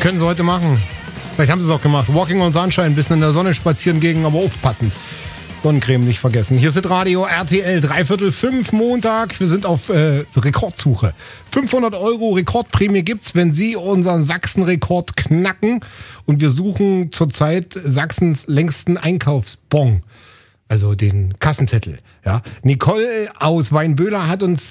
Können sie heute machen. Vielleicht haben sie es auch gemacht. Walking on Sunshine, ein bisschen in der Sonne spazieren gehen, aber aufpassen. Sonnencreme nicht vergessen. Hier ist Radio RTL, 3:45 Montag. Wir sind auf Rekordsuche. 500 € Rekordprämie gibt's, wenn Sie unseren Sachsen-Rekord knacken. Und wir suchen zurzeit Sachsens längsten Einkaufsbon. Also den Kassenzettel. Ja. Nicole aus Weinböhler hat uns